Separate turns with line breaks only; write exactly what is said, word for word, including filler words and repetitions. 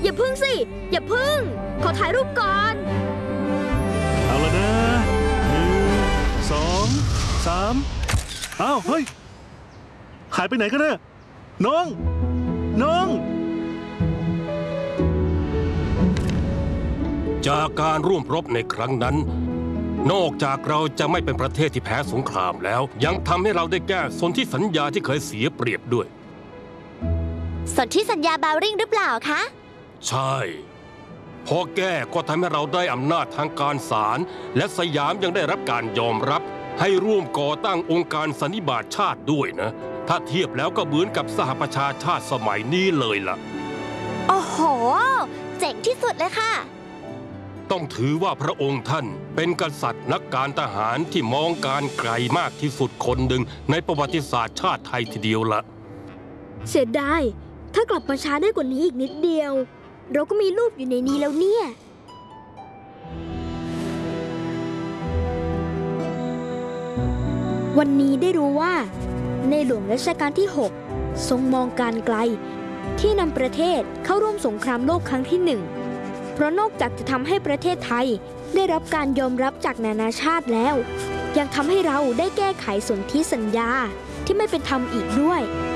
อย่าพึ่งสิอย่าพึ่งขอถ่ายรูปก่อน
เอาละนะหนึ่งสองสามอ้าวเฮ้ยหายไปไหนกันเนี่ยน้องน้อง
จากการร่วมรบในครั้งนั้นนอกจากเราจะไม่เป็นประเทศที่แพ้สงครามแล้วยังทำให้เราได้แก้สนธิสัญญาที่เคยเสียเปรียบด้วย
สนธิสัญญาบาวริงหรือเปล่าคะ
ใช่พอแก้ก็ทำให้เราได้อำนาจทางการศาลและสยามยังได้รับการยอมรับให้ร่วมก่อตั้งองค์การสันนิบาตชาติด้วยนะถ้าเทียบแล้วก็เหมือนกับสหประชาชาติสมัยนี้เลยล่ะ
โอ้โหเจ๋งที่สุดเลยค่ะ
ต้องถือว่าพระองค์ท่านเป็นกษัตริย์นักการทหารที่มองการไกลมากที่สุดคนหนึ่งในประวัติศาสตร์ชาติไทยทีเดียวละ
เสียดายถ้ากลับมาช้าได้กว่านี้อีกนิดเดียวเราก็มีรูปอยู่ในนี้แล้วเนี่ยวันนี้ได้รู้ว่าในหลวงรัชกาลที่หกทรงมองการไกลที่นำประเทศเข้าร่วมสงครามโลกครั้งที่หนึ่งเพราะนอกจากจะทำให้ประเทศไทยได้รับการยอมรับจากนานาชาติแล้วยังทำให้เราได้แก้ไขสนธิสัญญาที่ไม่เป็นธรรมอีกด้วย